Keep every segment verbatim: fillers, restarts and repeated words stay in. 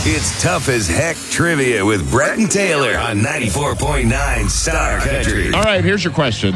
It's Tough as Heck Trivia with Brett and Taylor on ninety-four point nine Star Country. All right, here's your question.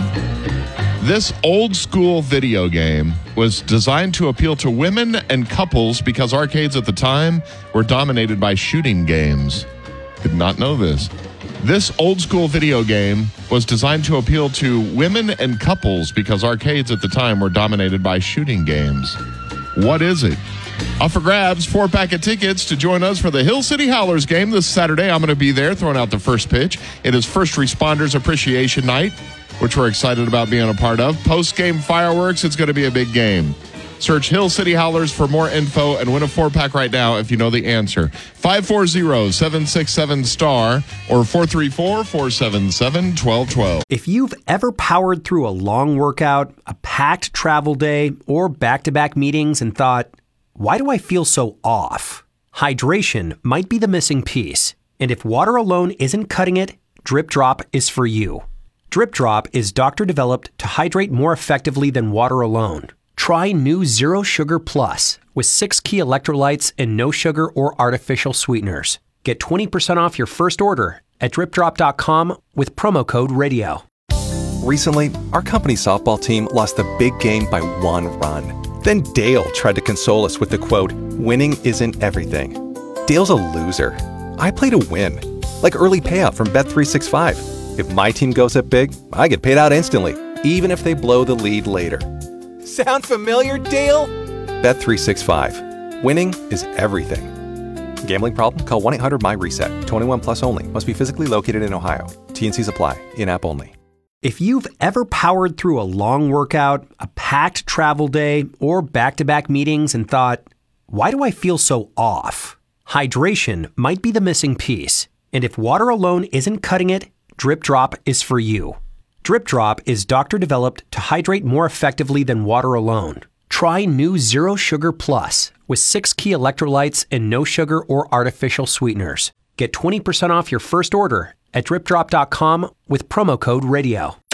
This old school video game was designed to appeal to women and couples because arcades at the time were dominated by shooting games. Did not know this. This old school video game was designed to appeal to women and couples because arcades at the time were dominated by shooting games. What is it? Up for grabs, four pack of tickets to join us for the Hill City Howlers game this Saturday. I'm going to be there throwing out the first pitch. It is First Responders Appreciation Night, which we're excited about being a part of. Post-game fireworks, it's going to be a big game. Search Hill City Howlers for more info and win a four-pack right now if you know the answer. five four zero, seven six seven, STAR or four three four, four seven seven, one two one two. If you've ever powered through a long workout, a packed travel day, or back-to-back meetings and thought, why do I feel so off? Hydration might be the missing piece. And if water alone isn't cutting it, Drip Drop is for you. Drip Drop is doctor-developed to hydrate more effectively than water alone. Try new Zero Sugar Plus with six key electrolytes and no sugar or artificial sweeteners. Get twenty percent off your first order at drip drop dot com with promo code radio. Recently, our company softball team lost the big game by one run. Then Dale tried to console us with the quote, "Winning isn't everything." Dale's a loser. I play to win. Like early payout from Bet three sixty-five. If my team goes up big, I get paid out instantly, even if they blow the lead later. Sound familiar, Dale? Bet three sixty-five. Winning is everything. Gambling problem? Call one eight hundred my reset. twenty-one plus only. Must be physically located in Ohio. T N Cs apply. In-app only. If you've ever powered through a long workout, a packed travel day, or back-to-back meetings and thought, why do I feel so off? Hydration might be the missing piece. And if water alone isn't cutting it, Drip Drop is for you. Drip Drop is doctor-developed to hydrate more effectively than water alone. Try new Zero Sugar Plus with six key electrolytes and no sugar or artificial sweeteners. Get twenty percent off your first order at drip drop dot com with promo code radio.